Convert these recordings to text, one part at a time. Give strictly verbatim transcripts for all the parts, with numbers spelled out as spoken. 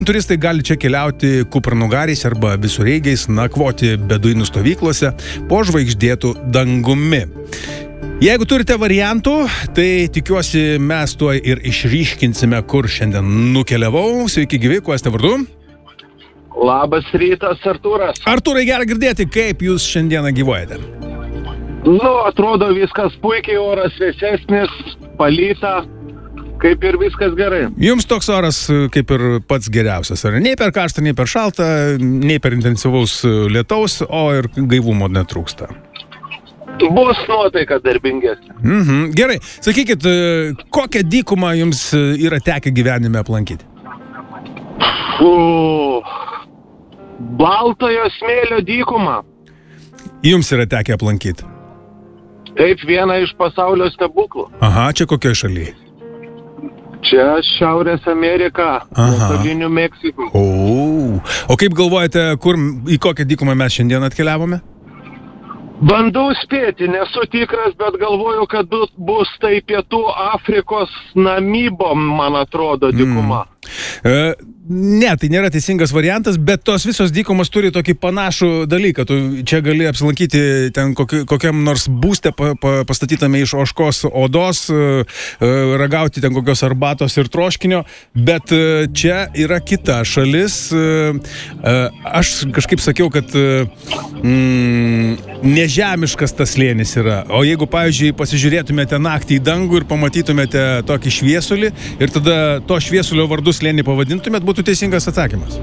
Turistai gali čia keliauti kupranugariais arba visureigiais, nakvoti beduinų stovyklose po žvaigždėtų dangumi. Jeigu turite variantų, tai tikiuosi mes tuo ir išryškinsime, kur šiandien nukeliavau. Sveiki gyvi, kuo esate vardu? Labas rytas, Artūras. Artūrai, gera girdėti, kaip jūs šiandieną gyvuojate. Nu, atrodo viskas puikiai, oras vėsesnis, palyta. Kaip ir viskas gerai. Jums toks oras kaip ir pats geriausias, ar nei per karštą, nei per šaltą, nei per intensyvaus lietaus, o ir gaivumo netrūksta. Bus nuotaika darbingesnė. Mhm. Gerai, sakykit, kokią dykumą jums yra tekę gyvenime aplankyti? U, Baltojo smėlio dykumą. Jums yra tekę aplankyti? Taip, viena iš pasaulio stebuklų. Aha, čia kokioje šalyje? Čia Šiaurės Amerika, Netolinių Meksikų. O, o kaip galvojate, kur, į kokią dykumą mes šiandien atkeliavome? Bandau spėti, nesu tikras, bet galvoju, kad bus tai Pietų Afrikos Namibo, man atrodo, dykuma. Mm. E, ne, tai nėra teisingas variantas, bet tos visos dykumos turi tokį panašų dalyką. Tu čia gali apsilankyti ten koki, kokiam nors būste pa, pa, pastatytame iš ožkos odos, e, ragauti ten kokios arbatos ir troškinio, bet e, čia yra kita šalis. E, e, aš kažkaip sakiau, kad e, mm, nežemiškas tas slėnis yra. O jeigu, pavyzdžiui, pasižiūrėtumėte naktį į dangų ir pamatytumėte tokį šviesulį ir tada to šviesulio vardu slėnį pavadintumėt, būtų teisingas atsakymas.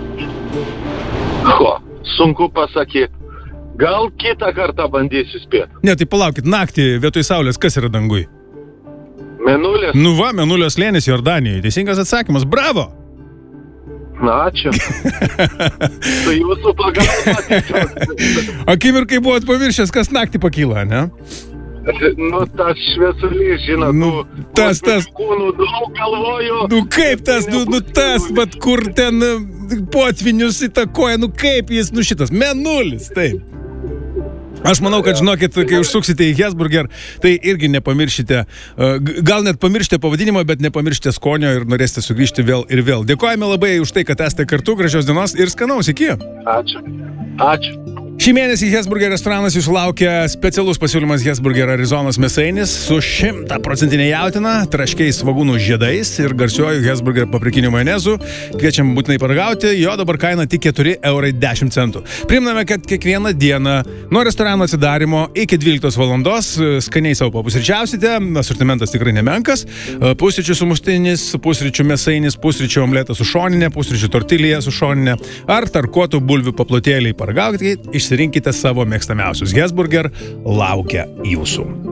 Ho, sunku pasakyti. Gal kitą kartą bandysiu spėti. Ne, tai palaukit, naktį vietoj saulės kas yra dangui? Mėnulis. Nu va, Mėnulio slėnis Jordanijoje. Teisingas atsakymas. Bravo! Na, ačiū. Tai jūsų pagalba. Akimirkai buvot pamiršęs, kas naktį pakyla, ne? Nu, tas šviesulys, žinot, nu, tas, tas, kūnų daug galvoju. Nu, kaip tas, nu, nu tas, bet kur ten potvinius įtakoja, nu, kaip jis, nu, šitas, Mėnulis, taip. Aš manau, kad žinokit, kai užsuksite į Hesburger, tai irgi nepamiršite, gal net pamiršite pavadinimą, bet nepamiršite skonio ir norėsite sugrįžti vėl ir vėl. Dėkojame labai už tai, kad esate kartu, gražios dienos ir skanaus, iki. Ačiū. Ačiū. Šį mėnesį Hesburger restoranas jūsų laukia specialus pasiūlymas Hesburger Arizonos mėsainis su šimta procentinė jautiena, traškiais svogūnų žiedais ir garsiuoju Hesburger paprikiniu majonezu. Kviečiam būtinai paragauti, jo dabar kaina tik keturi eurai dešimt centų. Priminame, kad kiekvieną dieną nuo restorano atsidarimo iki dvyliktos valandos skaniai savo papusryčiausite, asortimentas tikrai nemenkas, pusryčių sumuštinis, pusryčių mėsainis, pusryčių omletas su šoninė, pusryčių tortilija su šoninė ar tarkuotų bulvių paplotėliai. Paragaukite, išsirinkite savo mėgstamiausius. Hesburger laukia jūsų.